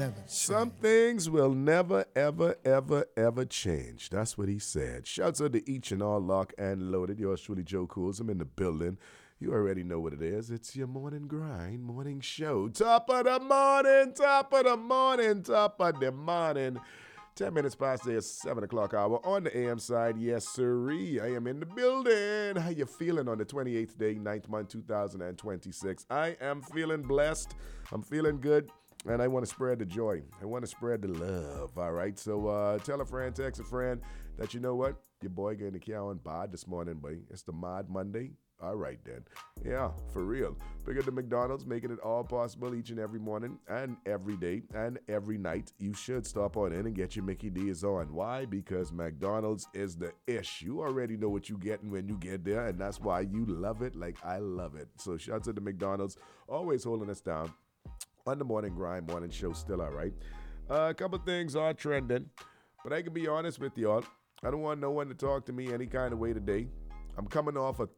never change. Some things will never, ever, ever, ever change. That's what he said. Shouts out to each and all lock and loaded. Yours truly, Joe Cools. I'm in the building. You already know what it is. It's your morning grind, morning show. Top of the morning, top of the morning, top of the morning. 10 minutes past the 7 o'clock hour on the AM side. Yes, sirree. I am in the building. How you feeling on the 28th day, 9th month, 2026? I am feeling blessed. I'm feeling good. And I want to spread the joy. I want to spread the love. All right. So tell a friend, text a friend that you know what? Your boy getting the cow on bod this morning, boy. It's the Mod Monday. All right, then. Yeah, for real. Big at the McDonald's, making it all possible each and every morning and every day and every night. You should stop on in and get your Mickey D's on. Why? Because McDonald's is the ish. You already know what you're getting when you get there, and that's why you love it like I love it. So shout out to McDonald's, always holding us down. On the morning grind, morning show, still all right. A couple things are trending, but I can be honest with y'all. I don't want no one to talk to me any kind of way today. I'm coming off a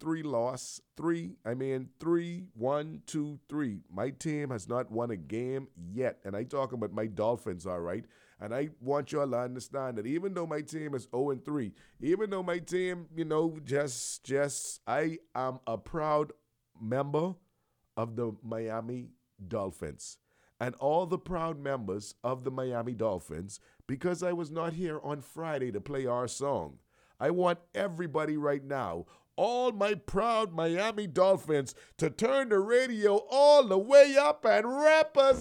3-1-2-3. My team has not won a game yet, and I talking about my Dolphins, all right? And I want y'all to understand that even though my team is 0-3, even though my team, I am a proud member of the Miami Dolphins and all the proud members of the Miami Dolphins, because I was not here on Friday to play our song. I want everybody right now, all my proud Miami Dolphins, to turn the radio all the way up and represent.